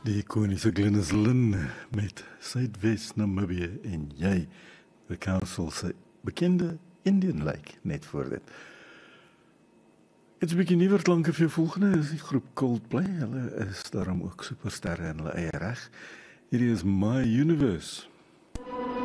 Die konische Glenys Lynn met Suidwes Namibië en jy, the council se bekende Indian Lake, net voor dit. It's 'n bietjie nuwer klanke vir jou volgende, is die groep Coldplay, hulle is daarom ook supersterre in hulle eie reg. Hierdie is My Universe.